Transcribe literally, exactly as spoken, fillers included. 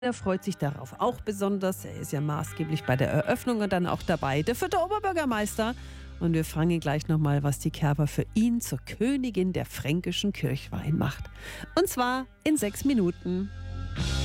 Er freut sich darauf auch besonders. Er ist ja maßgeblich bei der Eröffnung und dann auch dabei. Der vierte Oberbürgermeister. Und wir fragen ihn gleich nochmal, was die Kerber für ihn zur Königin der fränkischen Kirchweih macht. Und zwar in sechs Minuten.